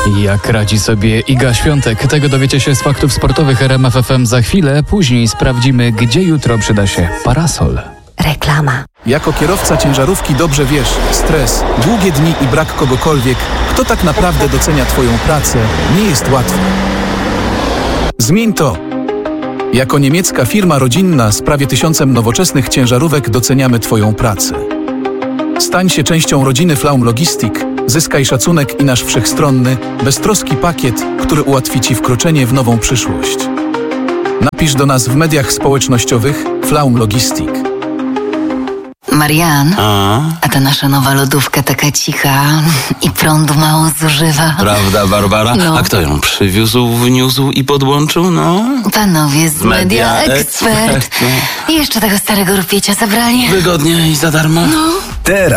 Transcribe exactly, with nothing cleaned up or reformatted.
Jak radzi sobie Iga Świątek? Tego dowiecie się z faktów sportowych R M F F M za chwilę. Później sprawdzimy, gdzie jutro przyda się parasol. Reklama. Jako kierowca ciężarówki dobrze wiesz, stres, długie dni i brak kogokolwiek, kto tak naprawdę docenia Twoją pracę, nie jest łatwy. Zmień to! Jako niemiecka firma rodzinna z prawie tysiącem nowoczesnych ciężarówek doceniamy Twoją pracę. Stań się częścią rodziny Flaum Logistic, zyskaj szacunek i nasz wszechstronny, beztroski pakiet, który ułatwi Ci wkroczenie w nową przyszłość. Napisz do nas w mediach społecznościowych Flaum Logistic. Marian, A? a ta nasza nowa lodówka taka cicha i prądu mało zużywa. Prawda, Barbara? No. A kto ją przywiózł, wniósł i podłączył? No. Panowie z Media Media Expert. Expert. I jeszcze tego starego rupiecia zabrali. Wygodnie i za darmo. No. Teraz